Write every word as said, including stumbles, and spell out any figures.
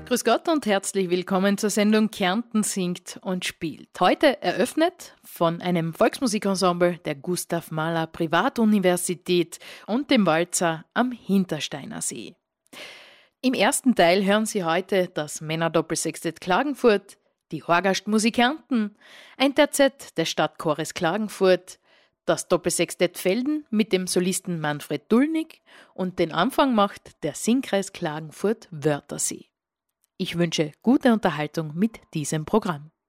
Grüß Gott und herzlich willkommen zur Sendung Kärnten singt und spielt. Heute eröffnet von einem Volksmusikensemble der Gustav Mahler Privatuniversität und dem Walzer am Hintersteiner See. Im ersten Teil hören Sie heute das Männerdoppelsextett Klagenfurt, die Horgastmusik Kärnten, ein Terzett des Stadtchores Klagenfurt, das Doppelsextett Velden mit dem Solisten Manfred Dulnig und den Anfang macht der Singkreis Klagenfurt Wörthersee. Ich wünsche gute Unterhaltung mit diesem Programm.